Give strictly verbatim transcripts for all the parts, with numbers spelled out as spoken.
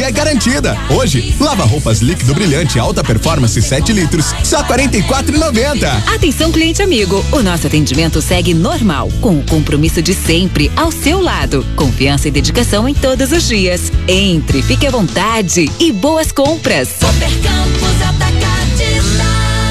é garantida. Hoje, lava roupas líquido brilhante alta performance sete litros, só quarenta e quatro reais e noventa centavos. Atenção, cliente amigo, o nosso atendimento segue normal, com o compromisso de sempre ao seu lado. Confiança e dedicação em todos os dias. Entre, fique à vontade e boas compras. Super Campos Atacadista.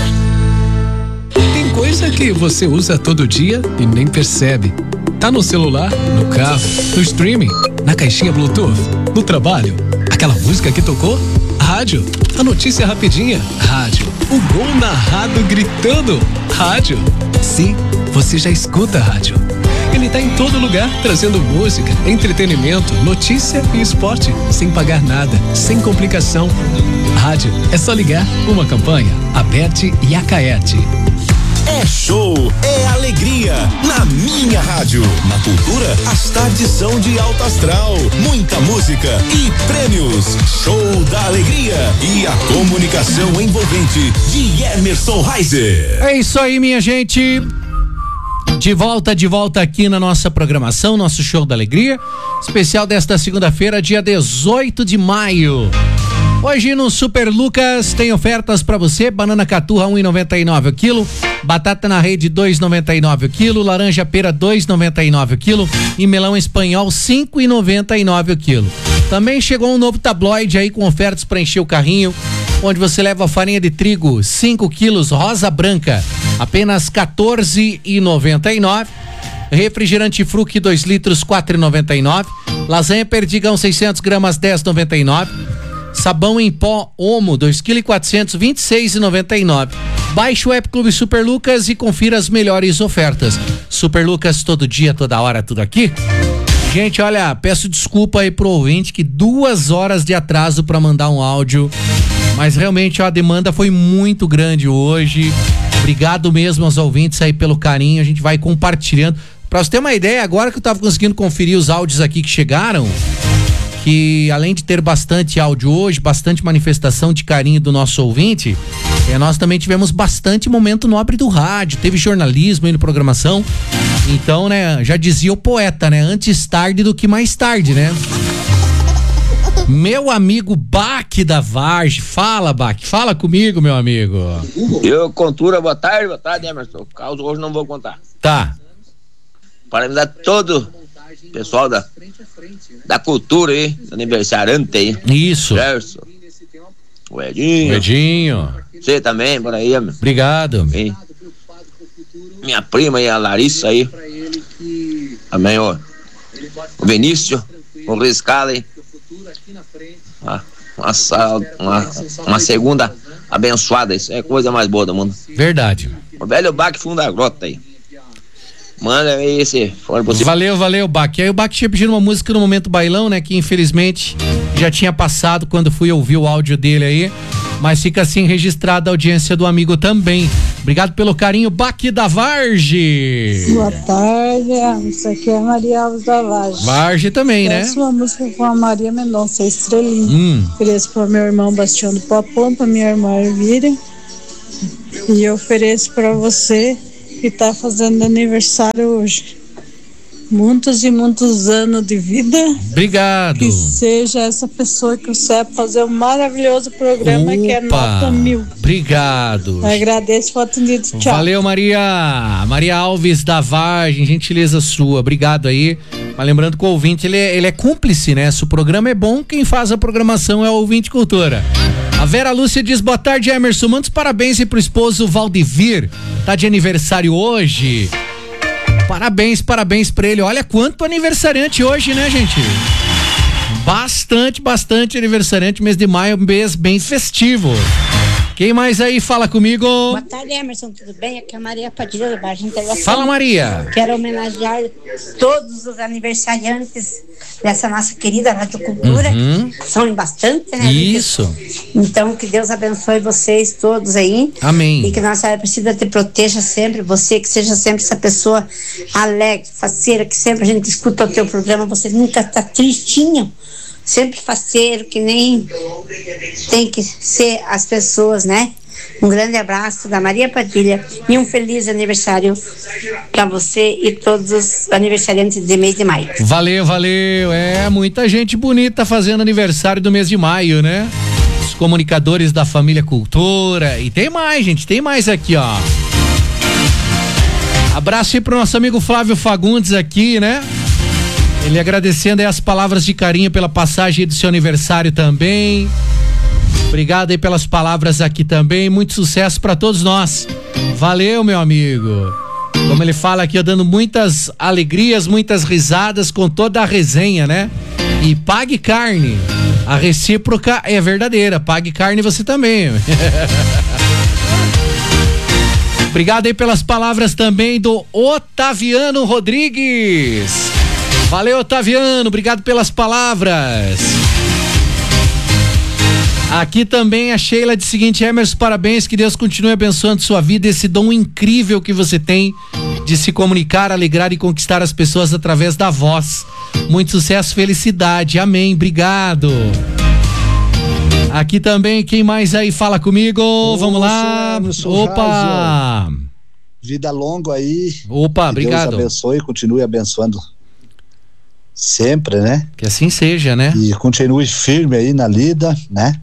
Tem coisa que você usa todo dia e nem percebe. Tá no celular, no carro, no streaming, na caixinha Bluetooth, no trabalho. Aquela música que tocou? Rádio. A notícia rapidinha? Rádio. O gol narrado gritando? Rádio. Sim, você já escuta a rádio. Ele tá em todo lugar, trazendo música, entretenimento, notícia e esporte, sem pagar nada, sem complicação. Rádio, é só ligar. Uma campanha, Aberte e Acaete. É show, é alegria, na minha rádio. Na cultura, as tardes são de alto astral, muita música e prêmios. Show da alegria e a comunicação envolvente de Emerson Reiser. É isso aí, minha gente. De volta, de volta aqui na nossa programação, nosso Show da Alegria, especial desta segunda-feira, dia dezoito de maio. Hoje no Super Lucas tem ofertas pra você: banana caturra um real e noventa e nove centavos o quilo, batata na rede dois reais e noventa e nove centavos o quilo, laranja pera dois reais e noventa e nove centavos o quilo e melão espanhol cinco reais e noventa e nove centavos o quilo. Também chegou um novo tabloide aí com ofertas para encher o carrinho, onde você leva a farinha de trigo cinco quilos rosa branca, apenas quatorze reais e noventa e nove centavos. Refrigerante Fruc dois litros quatro reais e noventa e nove centavos. Lasanha Perdigão seiscentos gramas dez reais e noventa e nove centavos. Sabão em pó Omo dois quilos e quatrocentos vinte e seis reais e noventa e nove centavos. Baixe o app Clube Super Lucas e confira as melhores ofertas. Super Lucas, todo dia, toda hora, tudo aqui. Gente, olha, peço desculpa aí pro ouvinte que duas horas de atraso para mandar um áudio, mas realmente ó, a demanda foi muito grande hoje. Obrigado mesmo aos ouvintes aí pelo carinho, a gente vai compartilhando. Pra você ter uma ideia, agora que eu tava conseguindo conferir os áudios aqui que chegaram, que além de ter bastante áudio hoje, bastante manifestação de carinho do nosso ouvinte, é, nós também tivemos bastante momento nobre do rádio, teve jornalismo aí no programação. Então, né, já dizia o poeta, né, antes tarde do que mais tarde, né? Meu amigo Baque da Varge, fala, Baque, fala comigo, meu amigo. Eu, Contura, boa tarde, boa tarde, Emerson. Caso hoje não vou contar. Tá. Parabenizar todo o pessoal da, da cultura aí, aniversariante aí. Isso. Gerson, o Edinho. O Edinho. Você também, por aí, amigo. Obrigado. E minha prima aí, a Larissa aí. Também, ó. O Vinícius, o Luiz Cali. Uma, uma, uma, uma segunda abençoada, isso é coisa mais boa do mundo. Verdade. O velho Baque Fundo da Grota aí. Manda aí esse fora possível. Valeu, valeu, Baque. Aí o Baque tinha pedido uma música no Momento Bailão, né? Que infelizmente já tinha passado quando fui ouvir o áudio dele aí. Mas fica assim registrada a audiência do amigo também. Obrigado pelo carinho, Baque da Varge. Boa tarde, isso aqui é Maria Alves da Varge. Varge também, né? Essa é uma música com a Maria Mendonça, Estrelinha. Hum. Ofereço para meu irmão Bastião do Popão, para minha irmã Elvira. E eu ofereço para você que está fazendo aniversário hoje. Muitos e muitos anos de vida. Obrigado. Que seja essa pessoa que você vai fazer um maravilhoso programa. Opa, que é nota mil. Obrigado. Eu agradeço por atendido. Tchau. Valeu, Maria. Maria Alves da Vargem, gentileza sua. Obrigado aí. Mas lembrando que o ouvinte, ele é, ele é cúmplice, né? Se o programa é bom, quem faz a programação é o ouvinte cultura. A Vera Lúcia diz, boa tarde, Emerson. Manda os parabéns aí pro esposo Valdivir. Tá de aniversário hoje. Parabéns, parabéns pra ele. Olha quanto aniversariante hoje, né, gente? Bastante, bastante aniversariante. Mês de maio, mês bem festivo. Quem mais aí fala comigo? Boa tarde, Emerson, tudo bem? Aqui é a Maria Padilha da Barra Integração. Fala, Maria. Quero homenagear todos os aniversariantes dessa nossa querida Rádio Cultura. Uhum. São bastante, né? Isso. Então, que Deus abençoe vocês todos aí. Amém. E que Nossa Aparecida te proteja sempre, você que seja sempre essa pessoa alegre, faceira, que sempre a gente escuta o teu programa, você nunca tá tristinho. Sempre faceiro, que nem tem que ser as pessoas, né? Um grande abraço da Maria Padilha e um feliz aniversário para você e todos os aniversariantes de mês de maio. Valeu, valeu. É, muita gente bonita fazendo aniversário do mês de maio, né? Os comunicadores da família Cultura. E tem mais, gente, tem mais aqui, ó. Abraço aí pro nosso amigo Flávio Fagundes aqui, né? Ele agradecendo aí as palavras de carinho pela passagem do seu aniversário também. Obrigado aí pelas palavras aqui também. Muito sucesso pra todos nós. Valeu, meu amigo. Como ele fala aqui, eu dando muitas alegrias, muitas risadas com toda a resenha, né? E pague carne. A recíproca é verdadeira. Pague carne você também. Obrigado aí pelas palavras também do Otaviano Rodrigues. Valeu, Otaviano. Obrigado pelas palavras. Aqui também a Sheila diz o seguinte: Emerson, parabéns, que Deus continue abençoando sua vida, esse dom incrível que você tem de se comunicar, alegrar e conquistar as pessoas através da voz. Muito sucesso, felicidade, amém, obrigado. Aqui também, quem mais aí fala comigo? Ô, Vamos lá. Emerson, Opa! Rádio. Vida longa aí. Opa, que obrigado. Deus abençoe e continue abençoando sempre, né? Que assim seja, né? E continue firme aí na lida, né?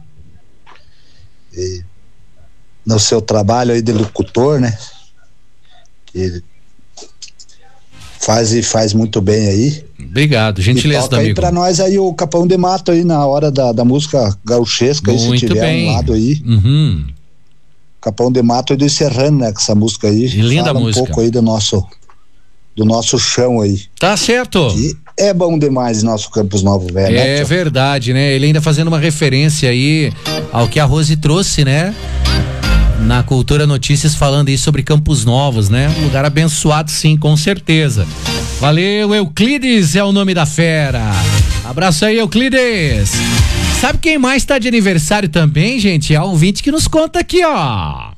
E no seu trabalho aí de locutor, né? Que faz e faz muito bem aí. Obrigado, gentileza do amigo. Aí pra nós aí o Capão de Mato aí na hora da, da música gauchesca, aí, se tiver bem. um lado aí. Uhum. Capão de Mato e do Serrano, né? Com essa música aí. E linda Fala música. um pouco aí do nosso do nosso chão aí. Tá certo. E é bom demais nosso Campos Novo Velho. É né, verdade, né? Ele ainda fazendo uma referência aí ao que a Rose trouxe, né? Na Cultura Notícias, falando aí sobre Campos Novos, né? Um lugar abençoado, sim, com certeza. Valeu, Euclides é o nome da fera. Abraço aí, Euclides. Sabe quem mais tá de aniversário também, gente? É o ouvinte que nos conta aqui, ó.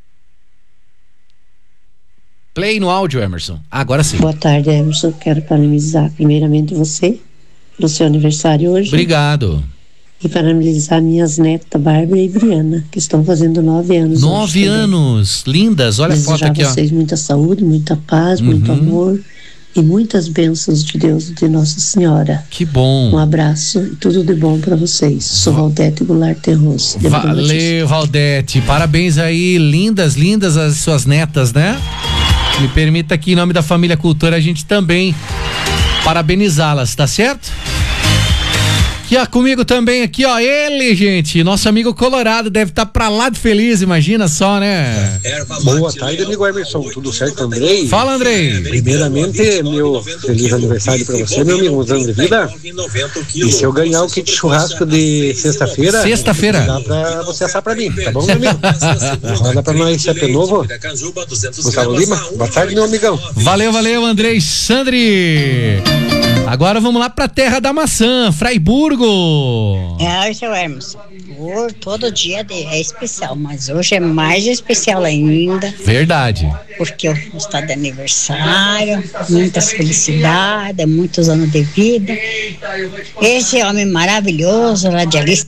Play no áudio, Emerson. Agora sim. Boa tarde, Emerson. Quero parabenizar primeiramente você pelo seu aniversário hoje. Obrigado. E parabenizar minhas netas, Bárbara e Briana, que estão fazendo nove anos. Nove anos. Lindas. Olha a foto aqui, ó. Desejar vocês muita saúde, muita paz, Uhum. muito amor e muitas bênçãos de Deus e de Nossa Senhora. Que bom. Um abraço e tudo de bom para vocês. Sou Valdete Goulart Terroso. Valeu, Valdete. Parabéns aí, lindas, lindas as suas netas, né? Me permita aqui, em nome da família Cultura, a gente também parabenizá-las, tá certo? Aqui, ó, comigo também aqui, ó, ele, gente, nosso amigo Colorado, deve estar tá pra lá de feliz, imagina só, né? Boa tarde, amigo Emerson, tudo certo, Andrei? Fala, Andrei. Primeiramente, meu feliz aniversário pra você, meu amigo, uns anos de vida. E se eu ganhar o kit churrasco de sexta-feira, Sexta-feira. dá pra você assar pra mim, tá bom, meu amigo? Roda pra nós, Cepe Novo. Gustavo Lima, boa tarde, meu amigão. Valeu, valeu, Andrei Sandri. Agora vamos lá pra terra da maçã, Fraiburgo. É, seu Hermes, hoje, todo dia é especial, mas hoje é mais especial ainda. Verdade. Porque eu estou de aniversário, muitas felicidades, muitos anos de vida. Esse homem maravilhoso, radialista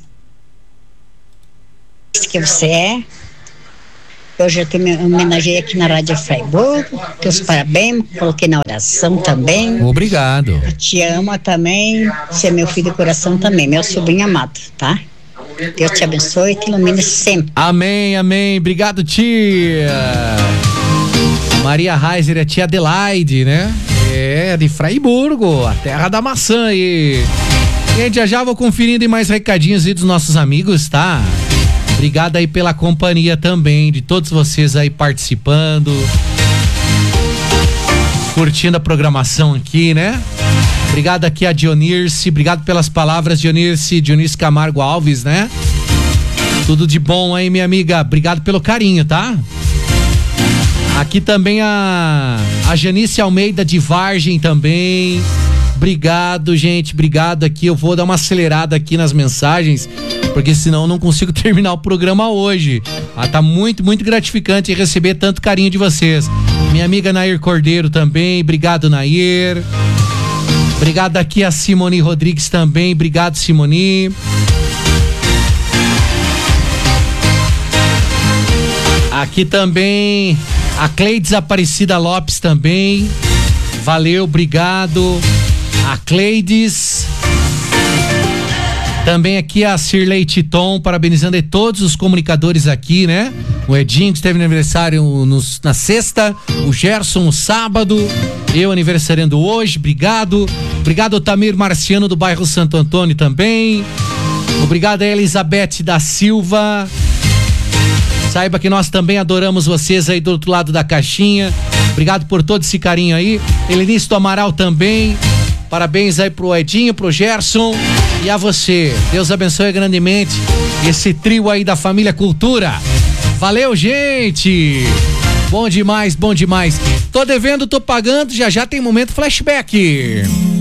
que você é. Hoje eu te homenageei aqui na Rádio Freiburgo, teus parabéns, coloquei na oração também. Obrigado. Te amo também, você é meu filho de coração também, meu sobrinho amado, tá? Deus te abençoe e te ilumine sempre. Amém, amém. Obrigado, tia. Maria Reiser, a tia Adelaide, né? É, de Fraiburgo, a terra da maçã aí. Gente, já já vou conferindo em mais recadinhos aí dos nossos amigos, tá? Obrigado aí pela companhia também, de todos vocês aí participando, curtindo a programação aqui, né? Obrigado aqui a Dionirce, obrigado pelas palavras, Dionirce, Dionirce Camargo Alves, né? Tudo de bom aí, minha amiga, obrigado pelo carinho, tá? Aqui também a, a Janice Almeida de Vargem também. Obrigado, gente, obrigado aqui. Eu vou dar uma acelerada aqui nas mensagens, porque senão eu não consigo terminar o programa hoje. Ah, tá muito, muito gratificante receber tanto carinho de vocês. Minha amiga Nair Cordeiro também, obrigado, Nair. Obrigado aqui a Simone Rodrigues também, obrigado, Simone. Aqui também a Cleides Aparecida Lopes também. Valeu, obrigado. A Cleides. Também aqui a Cirlei Titon, parabenizando aí todos os comunicadores aqui, né? O Edinho, que esteve no aniversário no, na sexta, o Gerson no sábado, eu aniversariando hoje, obrigado. Obrigado ao Tamir Marciano do bairro Santo Antônio também. Obrigado a Elizabeth da Silva. Saiba que nós também adoramos vocês aí do outro lado da caixinha. Obrigado por todo esse carinho aí. Helenice do Amaral também. Parabéns aí pro Edinho, pro Gerson e a você. Deus abençoe grandemente esse trio aí da família Cultura. Valeu, gente! Bom demais, bom demais. Tô devendo, tô pagando, já já tem momento flashback.